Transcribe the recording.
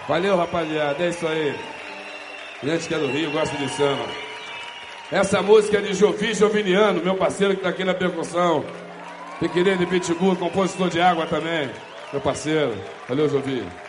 Valeu, rapaziada, é isso aí. Gente que é do Rio, gosta de samba. Essa música é de Jovi Joviniano, meu parceiro que tá aqui na percussão. Piquerê de Pitbull, compositor de água também. Meu parceiro. Valeu, Jovi.